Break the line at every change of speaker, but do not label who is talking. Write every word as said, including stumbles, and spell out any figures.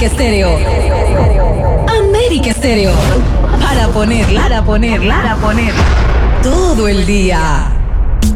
América Estéreo. América Estéreo. Para ponerla, para ponerla, para poner todo el día.